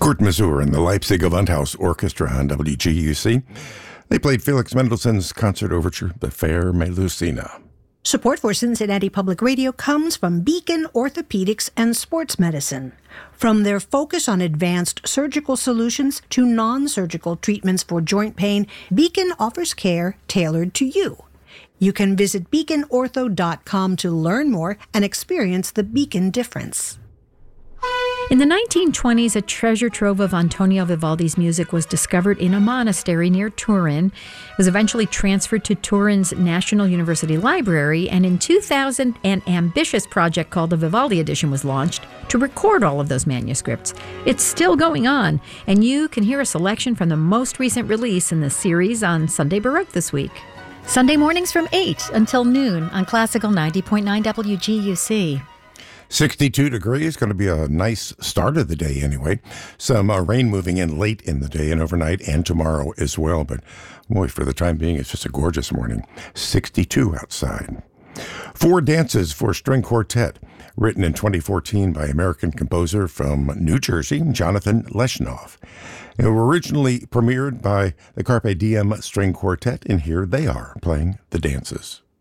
Kurt Masur and the Leipzig Gewandhaus Orchestra on WGUC. They played Felix Mendelssohn's Concert Overture, The Fair Melusina. Support for Cincinnati Public Radio comes from Beacon Orthopedics and Sports Medicine. From their focus on advanced surgical solutions to non-surgical treatments for joint pain, Beacon offers care tailored to you. You can visit beaconortho.com to learn more and experience the Beacon difference. In the 1920s, a treasure trove of Antonio Vivaldi's music was discovered in a monastery near Turin. It was eventually transferred to Turin's National University Library, and in 2000, an ambitious project called the Vivaldi Edition was launched to record all of those manuscripts. It's still going on, and you can hear a selection from the most recent release in the series on Sunday Baroque this week. Sunday mornings from 8 until noon on Classical 90.9 WGUC. 62 degrees, going to be a nice start of the day anyway. Some rain moving in late in the day and overnight and tomorrow as well. But boy, for the time being, it's just a gorgeous morning. 62 outside. 4 Dances for String Quartet, written in 2014 by American composer from New Jersey, Jonathan Leshnoff. It was originally premiered by the Carpe Diem String Quartet, and here they are playing the dances.